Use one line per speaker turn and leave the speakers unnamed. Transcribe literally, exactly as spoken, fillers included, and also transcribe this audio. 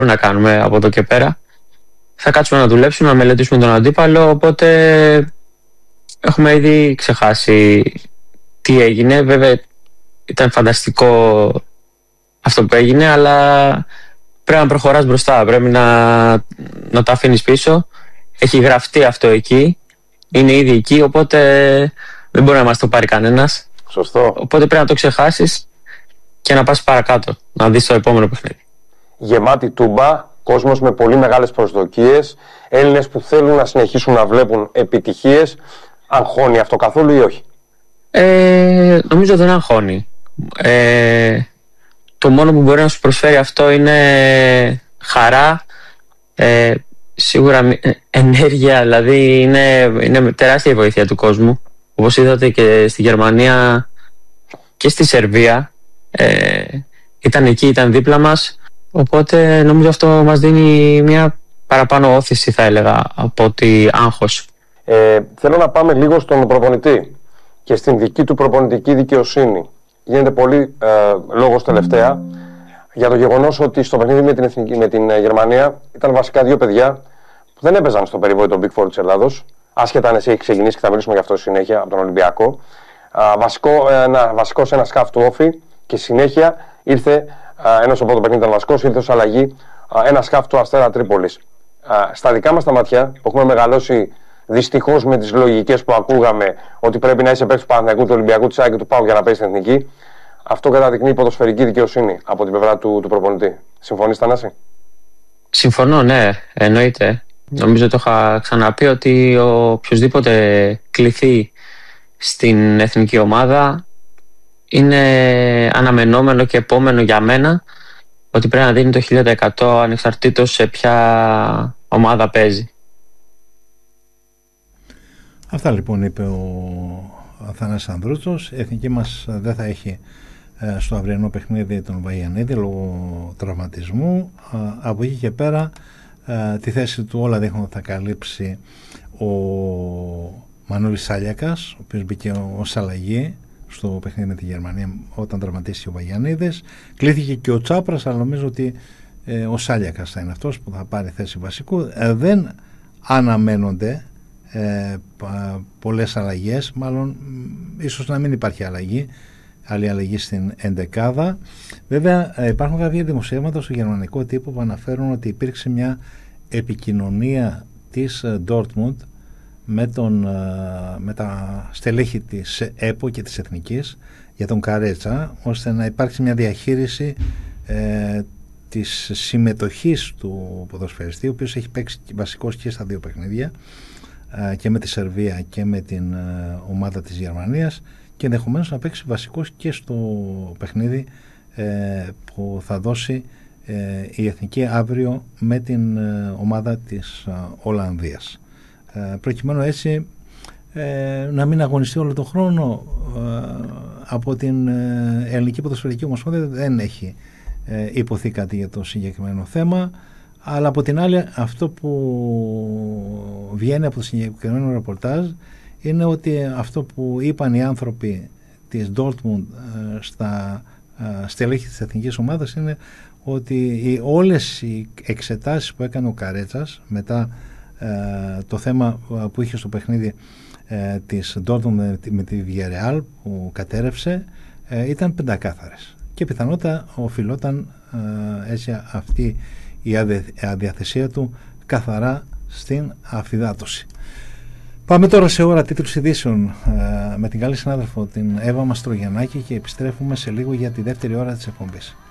να κάνουμε από εδώ και πέρα. Θα κάτσουμε να δουλέψουμε, να μελετήσουμε τον αντίπαλο, οπότε έχουμε ήδη ξεχάσει τι έγινε. Βέβαια ήταν φανταστικό αυτό που έγινε, αλλά πρέπει να προχωράς μπροστά, πρέπει να, να το αφήνεις πίσω. Έχει γραφτεί αυτό εκεί, είναι ήδη εκεί, οπότε δεν μπορεί να μας το πάρει κανένας.
Σωστό.
Οπότε πρέπει να το ξεχάσεις και να πας παρακάτω, να δεις το επόμενο παιχνίδι.
Γεμάτη Τούμπα, κόσμος με πολύ μεγάλες προσδοκίες, Έλληνες που θέλουν να συνεχίσουν να βλέπουν επιτυχίες. Αγχώνει αυτό καθόλου ή όχι?
Ε, νομίζω δεν αγχώνει. Ε, το μόνο που μπορεί να σου προσφέρει αυτό είναι χαρά, ε, σίγουρα ε, ενέργεια, δηλαδή είναι, είναι τεράστια η βοήθεια του κόσμου. Όπως είδατε και στη Γερμανία και στη Σερβία, ε, ήταν εκεί, ήταν δίπλα μας, οπότε νομίζω αυτό μας δίνει μια παραπάνω όθηση, θα έλεγα, από ότι άγχος.
Ε, θέλω να πάμε λίγο στον προπονητή και στην δική του προπονητική δικαιοσύνη. Γίνεται πολύ ε, λόγος τελευταία για το γεγονός ότι στο παιχνίδι με την, Εθνική, με την Γερμανία ήταν βασικά δύο παιδιά που δεν έπαιζαν στο περιβόητο Big Four της Ελλάδος. Άσχετα αν εσύ έχει ξεκινήσει και θα μιλήσουμε γι' αυτό συνέχεια από τον Ολυμπιακό. Α, βασικό, ένα, βασικός ένα σκάφ του Όφη και συνέχεια ήρθε, ενώ στο πρώτο παιχνίδι ήταν βασικός, ήρθε ως αλλαγή α, ένα σκάφ του Αστέρα Τρίπολης. Α, στα δικά μας τα ματιά, που έχουμε μεγαλώσει δυστυχώς με τις λογικές που ακούγαμε ότι πρέπει να είσαι παίκτης του Παναθηναϊκού, του Ολυμπιακού, της ΑΕΚ και του ΠΑΟΚ για να παίζεις στην εθνική, αυτό καταδεικνύει ποδοσφαιρική δικαιοσύνη από την πλευρά του, του προπονητή. Συμφωνείς, Θανάση?
Συμφωνώ, ναι, εννοείται. Νομίζω το είχα ξαναπεί ότι οποιοσδήποτε κληθεί στην εθνική ομάδα είναι αναμενόμενο και επόμενο για μένα ότι πρέπει να δίνει το χίλια τοις εκατό ανεξαρτήτως σε ποια ομάδα παίζει.
Αυτά λοιπόν είπε ο Αθανάσης Ανδρούτσος. Η εθνική μας δεν θα έχει στο αυριανό παιχνίδι τον Βαγιανίδη λόγω τραυματισμού. Από εκεί και πέρα τη θέση του όλα δείχνουν ότι θα καλύψει ο Μανώλης Σάλιακας, ο οποίος μπήκε ως αλλαγή στο παιχνίδι με τη Γερμανία όταν τραυματίστηκε ο Βαγιανίδης. Κλήθηκε και ο Τσάπρας, αλλά νομίζω ότι ε, ο Σάλιακας θα είναι αυτός που θα πάρει θέση βασικού. Ε, δεν αναμένονται ε, πολλές αλλαγές, μάλλον ίσως να μην υπάρχει αλλαγή, άλλη αλλαγή στην εντεκάδα. Βέβαια ε, υπάρχουν κάποια δημοσιεύματα στο γερμανικό τύπο που αναφέρουν ότι υπήρξε μια επικοινωνία της Dortmund με, τον, με τα στελέχη της ΕΠΟ και της Εθνικής για τον Καρέτσα, ώστε να υπάρξει μια διαχείριση ε, της συμμετοχής του ποδοσφαιριστή, ο οποίος έχει παίξει βασικός και στα δύο παιχνίδια, ε, και με τη Σερβία και με την ε, ομάδα της Γερμανίας, και ενδεχομένως να παίξει βασικός και στο παιχνίδι ε, που θα δώσει ε, η Εθνική αύριο με την ε, ομάδα της ε, Ολλανδίας. Ε, προκειμένου έτσι ε, να μην αγωνιστεί όλο τον χρόνο. Ε, από την ε, Ελληνική Ποδοσφαιρική Ομοσπονδία δεν έχει ε, υποθεί κάτι για το συγκεκριμένο θέμα, αλλά από την άλλη αυτό που βγαίνει από το συγκεκριμένο ρεπορτάζ είναι ότι αυτό που είπαν οι άνθρωποι της Dortmund ε, στα ε, στελέχη της εθνικής ομάδας είναι ότι οι, όλες οι εξετάσεις που έκανε ο Καρέτσας μετά ε, το θέμα που είχε στο παιχνίδι ε, της Dortmund με, με τη Villarreal που κατέρευσε ε, ήταν πεντακάθαρες και πιθανότατα οφειλόταν ε, έτσι αυτή η αδιαθεσία του καθαρά στην αφυδάτωση. Πάμε τώρα σε ώρα τίτλους ειδήσεων ε, με την καλή συνάδελφο την Εύα Μαστρογιαννάκη και επιστρέφουμε σε λίγο για τη δεύτερη ώρα της εκπομπής.